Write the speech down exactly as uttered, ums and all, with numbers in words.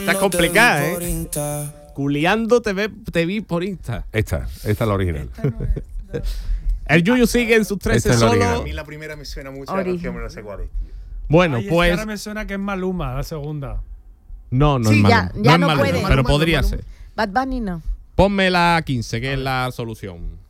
Está complicada, ¿eh? Culeando te, ve, te vi por Insta. Esta, esta es la original. Esta no es- El Yuyu sigue en sus trece Esta es la solos. original. A mí la primera me suena mucho, Origen. la canción, pero no sé cuál es. Bueno, Ay, es que pues. ahora me suena que es Maluma, la segunda. No, no Sí, es ya, malo. ya no es no malo, puede. pero Maluma, podría Maluma. ser. Bad Bunny no. Ponme la quince, que es la solución.